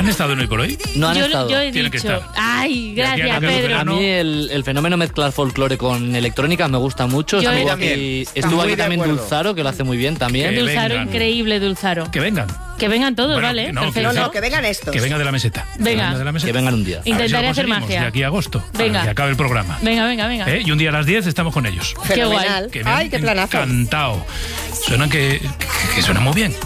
¿Han estado en Hoy por Hoy? No han estado. Yo he Tienen que dicho. estar. Ay, gracias, Ya que Pedro. A mí el fenómeno mezclar folclore con electrónica me gusta mucho. Yo Estuvo también. aquí, Está estuvo muy aquí de también acuerdo. Dulzaro, que lo hace muy bien también. Que Dulzaro, vengan. increíble, Dulzaro. Que vengan. Que vengan todos, Bueno, ¿vale? que no, Perfecto. No, que vengan estos. Que venga de la meseta. Venga. De la meseta. Que vengan un día. A ver si lo Intentaré hacer conseguimos magia. De aquí a agosto. Venga. Para que acabe el programa. Venga. Y un día a las 10 estamos con ellos. Fenomenal. Que me han Ay, qué planazo. encantado. Suenan que suenan muy bien.